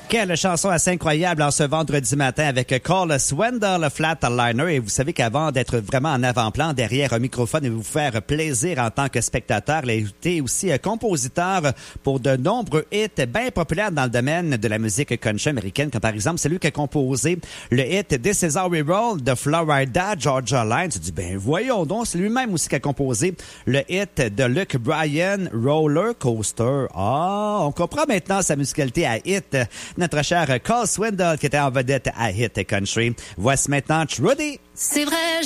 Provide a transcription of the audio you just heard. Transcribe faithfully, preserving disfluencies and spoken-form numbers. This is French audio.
Quelle chanson assez incroyable en ce vendredi matin avec Cole Swindle Flatliner. Et vous savez qu'avant d'être vraiment en avant-plan derrière un microphone et vous faire plaisir en tant que spectateur, il a été aussi compositeur pour de nombreux hits bien populaires dans le domaine de la musique country américaine, comme par exemple celui qui a composé le hit This Is How We Roll de Florida Georgia Line. Tu dis, ben voyons donc, c'est lui-même aussi qui a composé le hit de Luke Bryan, Roller Coaster. Ah, on comprend maintenant sa musicalité à hit. Notre cher Cole Swindle qui était en vedette à Hit Country. Voici maintenant Trudy. C'est vrai,